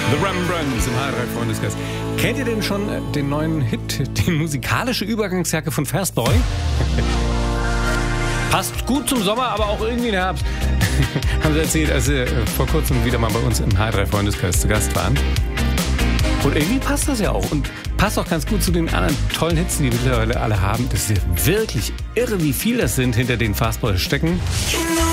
The Rembrandts im H3-Freundeskreis. Kennt ihr denn schon den neuen Hit, die musikalische Übergangsjacke von Fastboy? Passt gut zum Sommer, aber auch irgendwie in den Herbst. Haben sie erzählt, als sie vor kurzem wieder mal bei uns im H3-Freundeskreis zu Gast waren. Und irgendwie passt das ja auch. Und passt auch ganz gut zu den anderen tollen Hits, die wir mittlerweile alle haben. Das ist ja wirklich irre, wie viel das sind, hinter denen Fastboy stecken.